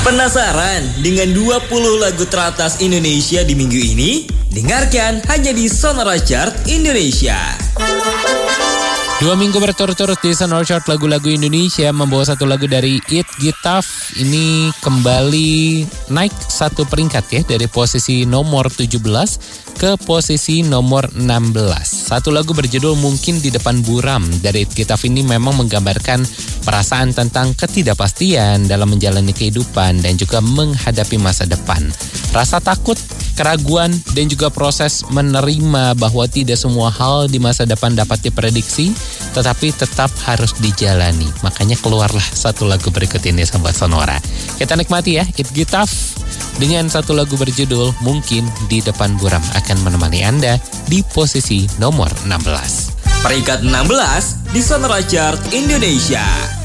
Penasaran dengan 20 lagu teratas Indonesia di minggu ini? Dengarkan hanya di Sonora Chart Indonesia. 2 minggu berturut-turut di Sonora Chart lagu-lagu Indonesia membawa satu lagu dari It Get Tough. Ini kembali naik 1 peringkat ya, dari posisi nomor 17 ke posisi nomor 16. Satu lagu berjudul Mungkin di Depan Buram dari It Get Tough ini memang menggambarkan perasaan tentang ketidakpastian dalam menjalani kehidupan dan juga menghadapi masa depan. Rasa takut, keraguan, dan juga proses menerima bahwa tidak semua hal di masa depan dapat diprediksi, tetapi tetap harus dijalani. Makanya keluarlah satu lagu berikut ini, sahabat Sonora. Kita nikmati ya, It Get Tough dengan satu lagu berjudul Mungkin di Depan Buram akan menemani Anda di posisi nomor 16. Peringkat 16 di Sonora Chart Indonesia.